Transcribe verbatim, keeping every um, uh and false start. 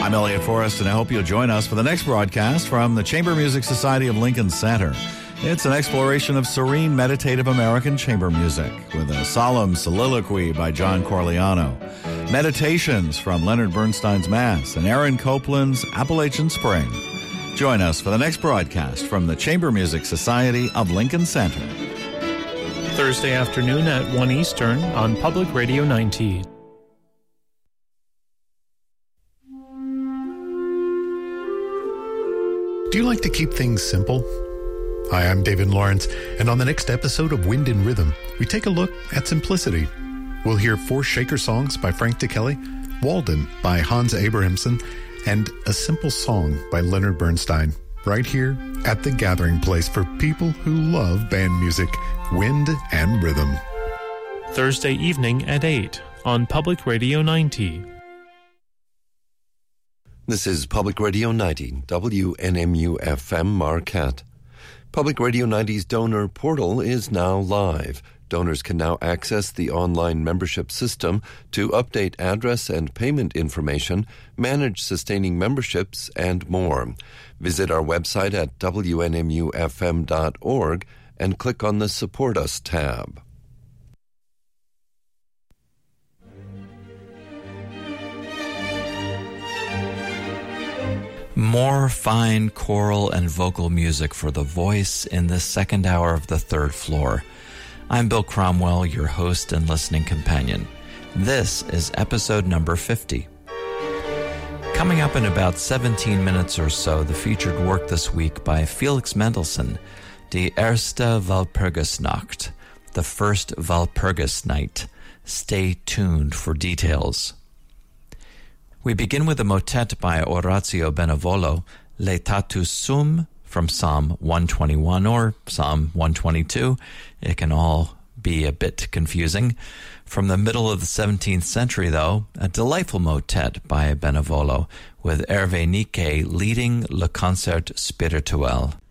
I'm Elliot Forrest, and I hope you'll join us for the next broadcast from the Chamber Music Society of Lincoln Center. It's an exploration of serene, meditative American chamber music with a solemn soliloquy by John Corigliano, meditations from Leonard Bernstein's Mass, and Aaron Copland's Appalachian Spring. Join us for the next broadcast from the Chamber Music Society of Lincoln Center. Thursday afternoon at one Eastern on Public Radio ninety. Do you like to keep things simple? Hi, I'm David Lawrence, and on the next episode of Wind and Rhythm, we take a look at simplicity. We'll hear four Shaker songs by Frank DeKelly, Walden by Hans Abrahamson, and A Simple Song by Leonard Bernstein, right here at the gathering place for people who love band music, Wind and Rhythm. Thursday evening at eight on Public Radio ninety. This is Public Radio ninety, W N M U F M Marquette. Public Radio ninety's donor portal is now live. Donors can now access the online membership system to update address and payment information, manage sustaining memberships, and more. Visit our website at W N M U F M dot org and click on the Support Us tab. More fine choral and vocal music for the voice in the second hour of the third floor. I'm Bill Cromwell, your host and listening companion. This is episode number fifty. Coming up in about seventeen minutes or so, the featured work this week by Felix Mendelssohn, Die erste Walpurgisnacht, the first Walpurgis night. Stay tuned for details. We begin with a motet by Orazio Benevolo, Laetatus Sum, from Psalm one twenty-one or Psalm one twenty-two. It can all be a bit confusing. From the middle of the seventeenth century, though, a delightful motet by Benevolo, with Hervé Niquet leading Le Concert Spirituel.